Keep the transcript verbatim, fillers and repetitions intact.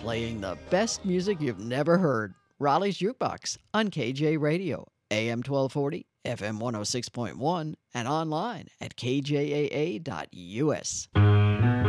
playing the best music you've never heard. Raleigh's Jukebox on K J Radio, A M twelve forty, F M one oh six point one, and online at k j a a dot u s.